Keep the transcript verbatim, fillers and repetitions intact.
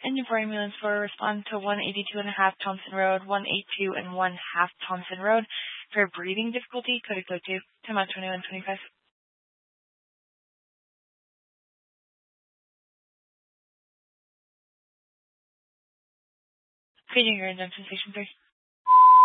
And your ambulance for respond to one eighty-two and a half Thompson Road, one eighty-two and one half Thompson Road for breathing difficulty. Code code two. Time out twenty-one twenty-five. Feeding your Junction Station three.